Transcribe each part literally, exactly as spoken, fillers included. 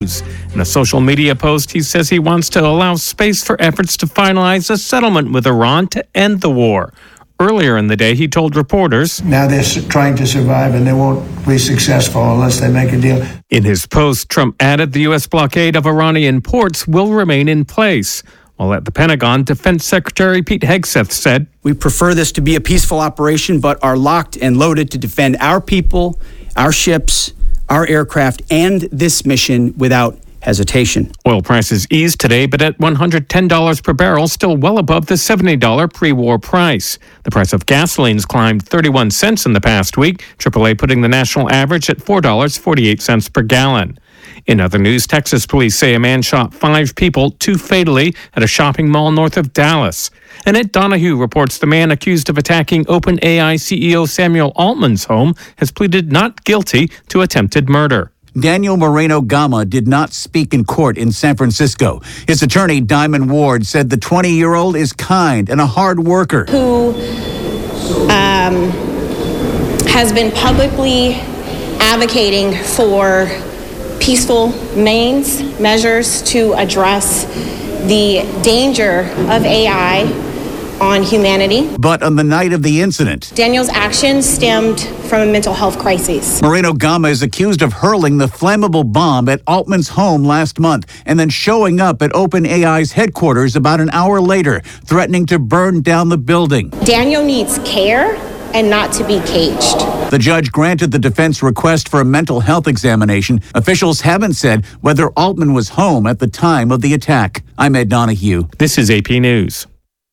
News. In a social media post, he says he wants to allow space for efforts to finalize a settlement with Iran to end the war. Earlier in the day, he told reporters, now they're trying to survive and they won't be successful unless they make a deal. In his post, Trump added the U S blockade of Iranian ports will remain in place. While at the Pentagon, Defense Secretary Pete Hegseth said, we prefer this to be a peaceful operation, but are locked and loaded to defend our people, our ships, our aircraft, and this mission without hesitation. Oil prices eased today, but at one hundred ten dollars per barrel, still well above the seventy dollars pre-war price. The price of gasoline's climbed thirty-one cents in the past week, triple A putting the national average at four dollars and forty-eight cents per gallon. In other news, Texas police say a man shot five people, two fatally, at a shopping mall north of Dallas. And Ed Donahue reports the man accused of attacking OpenAI C E O Samuel Altman's home has pleaded not guilty to attempted murder. Daniel Moreno Gama did not speak in court in San Francisco. His attorney, Diamond Ward, said the twenty-year-old is kind and a hard worker. Who um, has been publicly advocating for peaceful means, measures to address the danger of A I on humanity. But on the night of the incident, Daniel's actions stemmed from a mental health crisis. Moreno Gama is accused of hurling the flammable bomb at Altman's home last month and then showing up at OpenAI's headquarters about an hour later, threatening to burn down the building. Daniel needs care and not to be caged. The judge granted the defense request for a mental health examination. Officials haven't said whether Altman was home at the time of the attack. I'm Ed Donahue. This is A P News.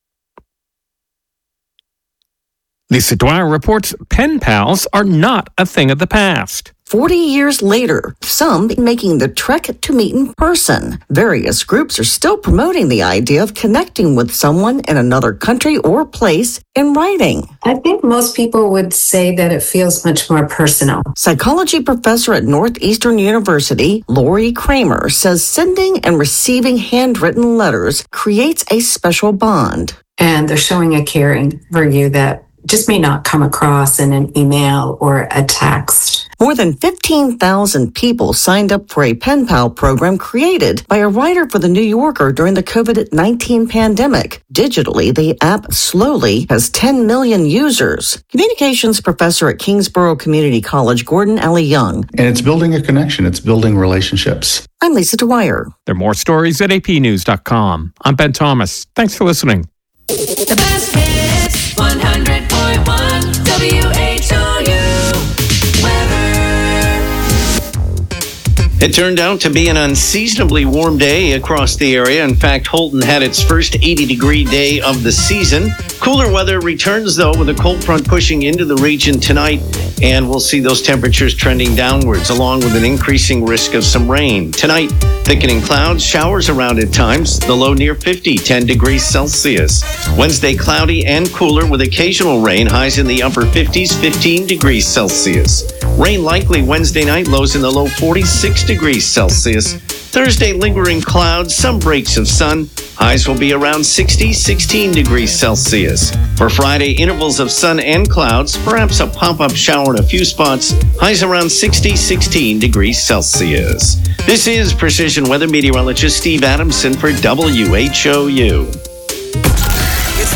Lisa Dwyer reports pen pals are not a thing of the past. Forty years later, some making the trek to meet in person. Various groups are still promoting the idea of connecting with someone in another country or place in writing. I think most people would say that it feels much more personal. Psychology professor at Northeastern University, Lori Kramer, says sending and receiving handwritten letters creates a special bond. And they're showing a caring for you that just may not come across in an email or a text. More than fifteen thousand people signed up for a pen pal program created by a writer for The New Yorker during the covid nineteen pandemic. Digitally, the app slowly has ten million users. Communications professor at Kingsborough Community College, Gordon Alley Young. And it's building a connection. It's building relationships. I'm Lisa Dwyer. There are more stories at A P news dot com. I'm Ben Thomas. Thanks for listening. The best hits, one hundred point one W H O U weather. It turned out to be an unseasonably warm day across the area. In fact, Holton had its first eighty-degree day of the season. Cooler weather returns, though, with a cold front pushing into the region tonight, and we'll see those temperatures trending downwards, along with an increasing risk of some rain. Tonight, thickening clouds, showers around at times, the low near fifty, ten degrees Celsius. Wednesday, cloudy and cooler with occasional rain, highs in the upper fifties, fifteen degrees Celsius. Rain likely Wednesday night, lows in the low forty-six degrees Celsius. Thursday, lingering clouds, some breaks of sun. Highs will be around sixty, sixteen degrees Celsius. For Friday, intervals of sun and clouds, perhaps a pop-up shower in a few spots. Highs around sixty, sixteen degrees Celsius. This is Precision Weather Meteorologist Steve Adamson for W H O U.